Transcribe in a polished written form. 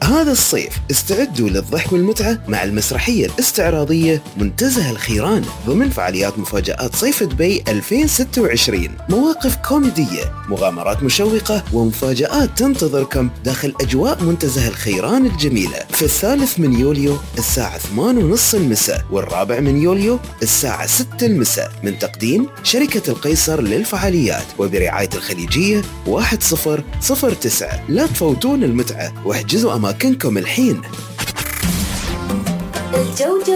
هذا الصيف استعدوا للضحك والمتعة مع المسرحية الاستعراضية منتزه الخيران ضمن فعاليات مفاجآت صيف دبي 2026. مواقف كوميدية، مغامرات مشوقة ومفاجآت تنتظركم داخل أجواء منتزه الخيران الجميلة في 3 من يوليو الساعة 8:30 المساء، والرابع من يوليو الساعة 6 المساء، من تقديم شركة القيصر للفعاليات وبرعاية الخليجية 1009. لا تفوتون المتعة واحجزوا أماكنكم الحين.